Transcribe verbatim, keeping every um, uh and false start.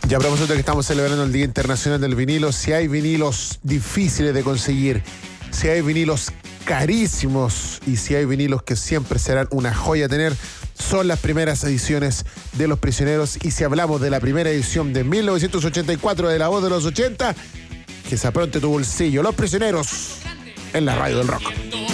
Y a propósito de que estamos celebrando el Día Internacional del Vinilo, si hay vinilos difíciles de conseguir, si hay vinilos carísimos y si hay vinilos que siempre serán una joya tener, son las primeras ediciones de Los Prisioneros. Y si hablamos de la primera edición de mil novecientos ochenta y cuatro de La Voz de los ochenta, que se apronte tu bolsillo. Los Prisioneros en la radio del rock.